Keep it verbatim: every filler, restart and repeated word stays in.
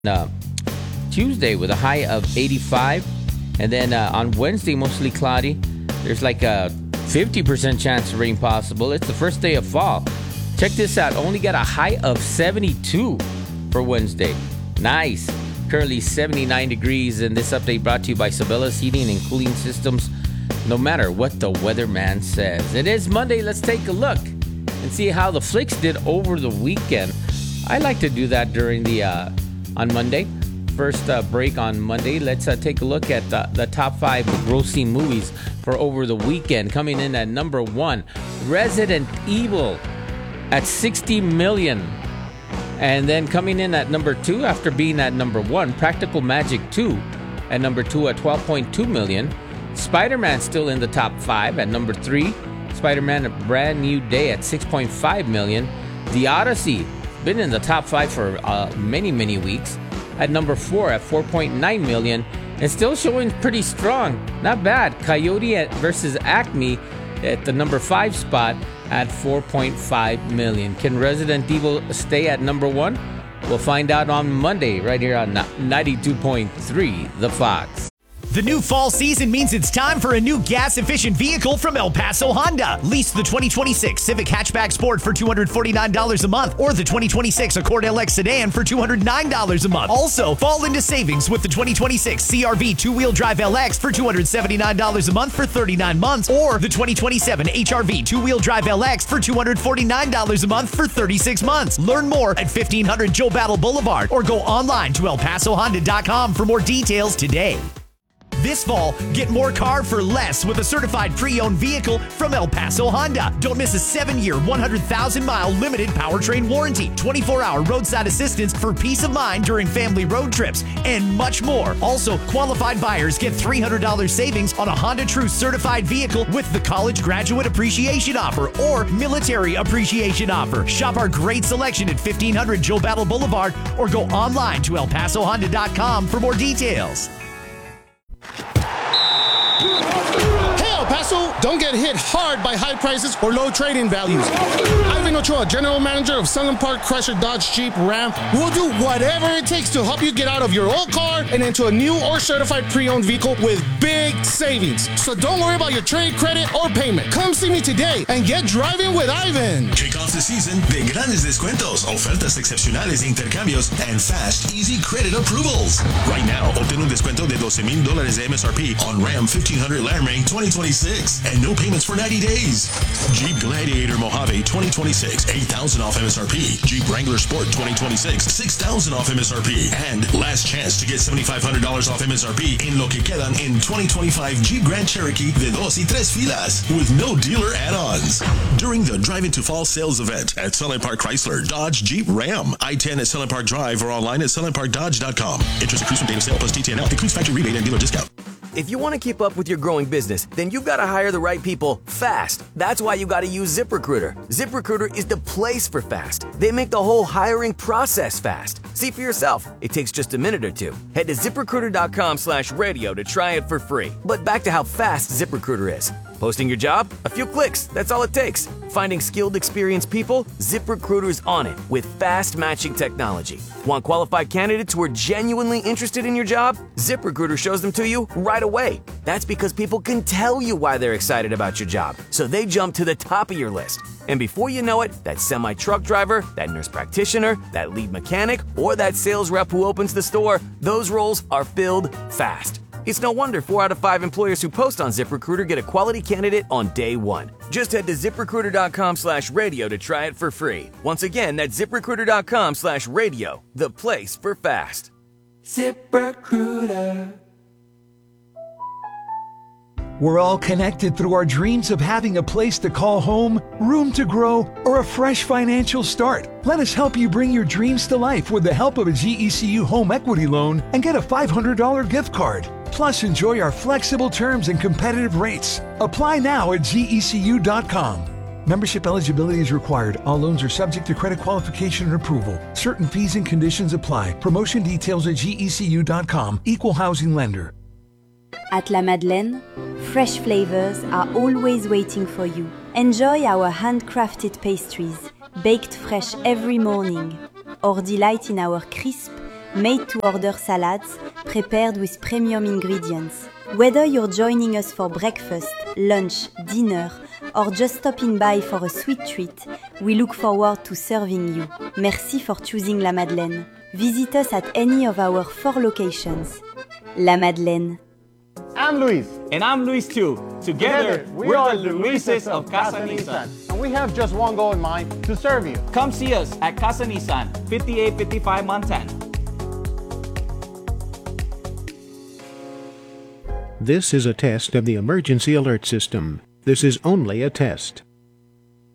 Uh, Tuesday with a high of eighty-five. And then uh, on Wednesday, mostly cloudy. There's like a fifty percent chance of rain possible. It's the first day of fall. Check this out. Only got a high of seventy-two for Wednesday. Nice. Currently seventy-nine degrees. And this update brought to you by Sabella's Heating and Cooling Systems. No matter what the weatherman says. It is Monday. Let's take a look and see how the flicks did over the weekend. I like to do that during the... Uh, on Monday. First uh, break on Monday. Let's uh, take a look at the, the top five grossing movies for over the weekend. Coming in at number one, Resident Evil at sixty million. And then coming in at number two, after being at number one, Practical Magic two at number two at twelve point two million. Spider-Man still in the top five at number three. Spider-Man A Brand New Day at six point five million. The Odyssey been in the top five for uh, many, many weeks. At number four at four point nine million. And still showing pretty strong. Not bad. Coyote at, versus Acme at the number five spot at four point five million. Can Resident Evil stay at number one? We'll find out on Monday right here on ninety-two point three The Fox. The new fall season means it's time for a new gas-efficient vehicle from El Paso Honda. Lease the twenty twenty-six Civic Hatchback Sport for two hundred forty-nine dollars a month or the twenty twenty-six Accord L X Sedan for two hundred nine dollars a month. Also, fall into savings with the twenty twenty-six C R V two-wheel drive L X for two hundred seventy-nine dollars a month for thirty-nine months or the twenty twenty-seven H R V two-wheel drive L X for two hundred forty-nine dollars a month for thirty-six months. Learn more at fifteen hundred Joe Battle Boulevard or go online to el paso honda dot com for more details today. This fall, get more car for less with a certified pre-owned vehicle from El Paso Honda. Don't miss a seven-year, one hundred thousand mile limited powertrain warranty, twenty-four hour roadside assistance for peace of mind during family road trips, and much more. Also, qualified buyers get three hundred dollars savings on a Honda True certified vehicle with the College Graduate Appreciation Offer or Military Appreciation Offer. Shop our great selection at fifteen hundred Joe Battle Boulevard or go online to el paso honda dot com for more details. Hey, El Paso, don't get hit hard by high prices or low trading values. Ivan Ochoa, General Manager of Sunland Park Chrysler Dodge Jeep Ram, will do whatever it takes to help you get out of your old car and into a new or certified pre-owned vehicle with big savings. So don't worry about your trade, credit, or payment. Come see me today and get driving with Ivan. Kick off the season de grandes descuentos, ofertas excepcionales de intercambios, and fast, easy credit approvals. Right now, obtén un descuento de doce mil dólares de M S R P on Ram fifteen hundred Laramie twenty twenty-six and no payments for ninety days. Jeep Gladiator Mojave twenty twenty-six, eight thousand off M S R P. Jeep Wrangler Sport twenty twenty-six, six thousand off M S R P. And last chance to get seventy-five hundred dollars off M S R P in lo que quedan in twenty twenty-five Jeep Grand Cherokee de dos y tres filas with no dealer add-ons. During the Drive Into Fall sales event at Sunland Park Chrysler, Dodge, Jeep, Ram. I ten at Sunland Park Drive or online at sunland park dodge dot com. Interest accrues from date of sale plus T T N L. Includes factory rebate and dealer discount. If you want to keep up with your growing business, then you've got to hire the right people fast. That's why you got to use ZipRecruiter. ZipRecruiter is the place for fast. They make the whole hiring process fast. See for yourself. It takes just a minute or two. Head to ziprecruiter dot com slash radio to try it for free. But back to how fast ZipRecruiter is. Posting your job? A few clicks. That's all it takes. Finding skilled, experienced people? ZipRecruiter's on it with fast matching technology. Want qualified candidates who are genuinely interested in your job? ZipRecruiter shows them to you right away. That's because people can tell you why they're excited about your job, so they jump to the top of your list. And before you know it, that semi-truck driver, that nurse practitioner, that lead mechanic, or that sales rep who opens the store, those roles are filled fast. It's no wonder four out of five employers who post on ZipRecruiter get a quality candidate on day one. Just head to ziprecruiter dot com slash radio to try it for free. Once again, that's ziprecruiter dot com slash radio, the place for fast. ZipRecruiter. We're all connected through our dreams of having a place to call home, room to grow, or a fresh financial start. Let us help you bring your dreams to life with the help of a G E C U home equity loan and get a five hundred dollars gift card. Plus, enjoy our flexible terms and competitive rates. Apply now at G E C U dot com. Membership eligibility is required. All loans are subject to credit qualification and approval. Certain fees and conditions apply. Promotion details at G E C U dot com. Equal housing lender. At La Madeleine, fresh flavors are always waiting for you. Enjoy our handcrafted pastries, baked fresh every morning, or delight in our crisp, made-to-order salads prepared with premium ingredients. Whether you're joining us for breakfast, lunch, dinner, or just stopping by for a sweet treat, we look forward to serving you. Merci for choosing La Madeleine. Visit us at any of our four locations. La Madeleine. I'm Luis. And I'm Luis too. Together, Together we we're are the Luises of Casa Nissan. And we have just one goal in mind, to serve you. Come see us at Casa Nissan, fifty-eight fifty-five Montana. This is a test of the emergency alert system. This is only a test.